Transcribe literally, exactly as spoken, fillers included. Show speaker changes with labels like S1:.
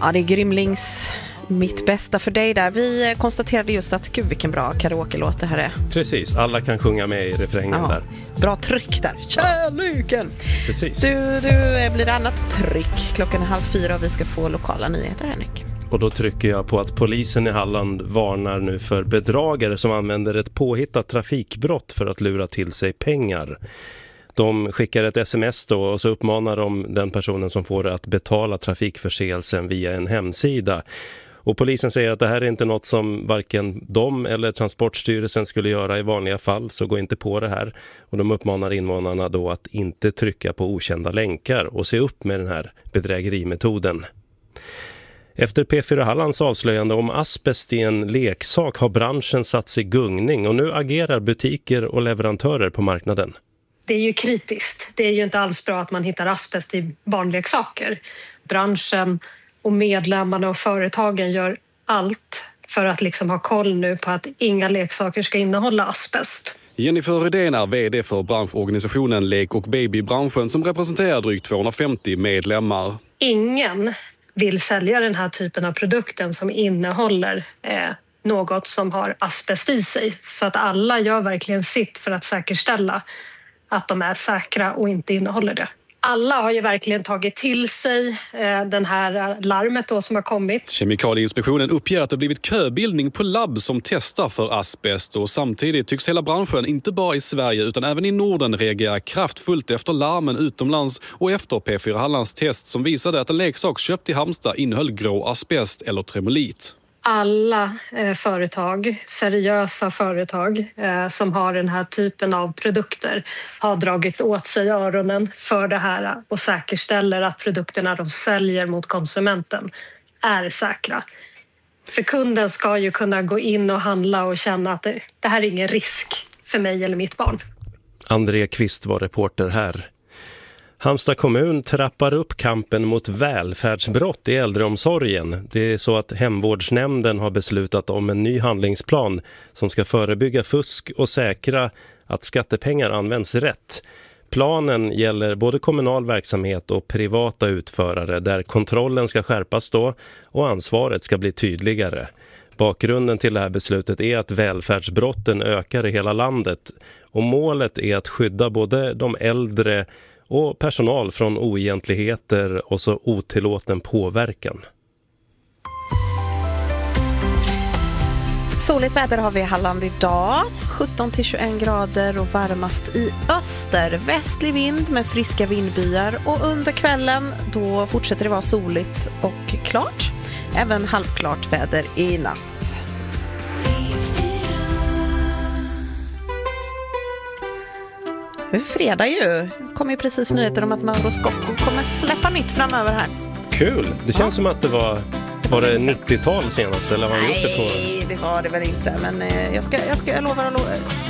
S1: Ja, det är Grymlings Mitt bästa för dig där. Vi konstaterade just att gud vilken bra karaoke-låt det här är.
S2: Precis, alla kan sjunga med i refrängen ja, där.
S1: Bra tryck där. Kärleken!
S2: Precis.
S1: Du, du blir det annat tryck. Klockan är halv fyra och vi ska få lokala nyheter, Henrik.
S2: Och då trycker jag på att polisen i Halland varnar nu för bedragare som använder ett påhittat trafikbrott för att lura till sig pengar. De skickar ett sms då och så uppmanar de den personen som får det att betala trafikförseelsen via en hemsida. Och polisen säger att det här är inte något som varken de eller Transportstyrelsen skulle göra i vanliga fall, så gå inte på det här. Och de uppmanar invånarna då att inte trycka på okända länkar och se upp med den här bedrägerimetoden. Efter P fyra Hallands avslöjande om asbest i en leksak har branschen satt i gungning och nu agerar butiker och leverantörer på marknaden.
S3: Det är ju kritiskt. Det är ju inte alls bra att man hittar asbest i barnleksaker. Branschen och medlemmarna och företagen gör allt för att liksom ha koll nu på att inga leksaker ska innehålla asbest.
S4: Jennifer Rydén är vd för branschorganisationen Lek- och babybranschen som representerar drygt tvåhundrafemtio medlemmar.
S3: Ingen vill sälja den här typen av produkten som innehåller eh, något som har asbest i sig. Så att alla gör verkligen sitt för att säkerställa att de är säkra och inte innehåller det. Alla har ju verkligen tagit till sig eh, den här larmet då som har kommit.
S4: Kemikalieinspektionen uppger att det blivit köbildning på labb som testar för asbest och samtidigt tycks hela branschen, inte bara i Sverige utan även i Norden, reagera kraftfullt efter larmen utomlands och efter P fyra Hallands test som visade att en leksak köpt i Halmstad innehöll grå asbest eller tremolit.
S3: Alla eh, företag, seriösa företag eh, som har den här typen av produkter har dragit åt sig öronen för det här och säkerställer att produkterna de säljer mot konsumenten är säkra. För kunden ska ju kunna gå in och handla och känna att det, det här är ingen risk för mig eller mitt barn.
S2: André Kvist var reporter här. Halmstad kommun trappar upp kampen mot välfärdsbrott i äldreomsorgen. Det är så att hemvårdsnämnden har beslutat om en ny handlingsplan som ska förebygga fusk och säkra att skattepengar används rätt. Planen gäller både kommunal verksamhet och privata utförare där kontrollen ska skärpas då och ansvaret ska bli tydligare. Bakgrunden till det här beslutet är att välfärdsbrotten ökar i hela landet och målet är att skydda både de äldre och personal från oegentligheter och så otillåten påverkan.
S1: Soligt väder har vi i Halland idag. sjutton till tjugoen grader och varmast i öster. Västlig vind med friska vindbyar och under kvällen då fortsätter det vara soligt och klart. Även halvklart väder i natt. Det är fredag ju. Det kommer ju precis nyheter om att Mauro Scocco kommer släppa nytt framöver här.
S2: Kul. Det känns
S1: ja.
S2: som att det var, var det nittiotal senast eller var det
S1: Nej,
S2: på?
S1: det var det väl inte. Men jag ska, jag ska jag lovar att